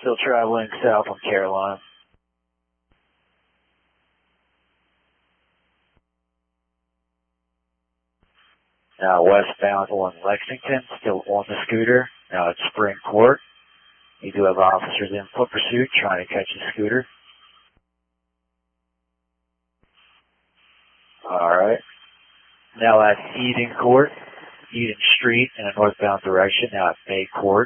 still traveling south on Caroline. Now westbound on Lexington, still on the scooter. Now it's Spring Court. You do have officers in foot pursuit trying to catch the scooter. Alright. Now at Eden Court, Eden Street in a northbound direction, now at Bay Court.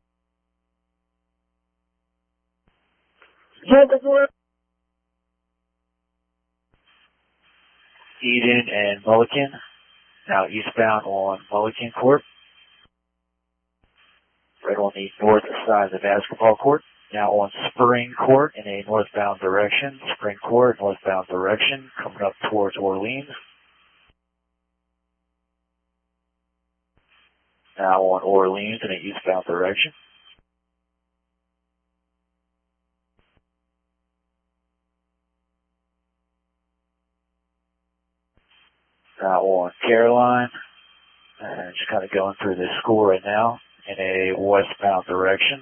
Eden and Mulligan, now eastbound on Mulligan Court. Right on the north side of the basketball court. Now on Spring Court in a northbound direction. Spring Court, northbound direction, coming up towards Orleans. Now on Orleans in an eastbound direction. Now on Caroline, just kind of going through the school right now in a westbound direction.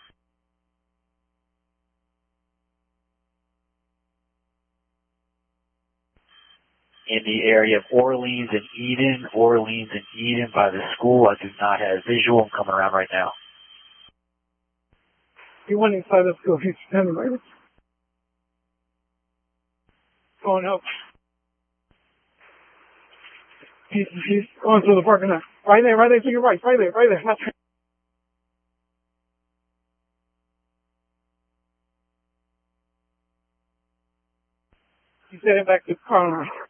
In the area of Orleans and Eden by the school, I do not have visual. I'm coming around right now. He went inside the school. He's standing right there. Going up. He's going through the parking lot. Right there, to your right, right there. Not he's heading back to the car now.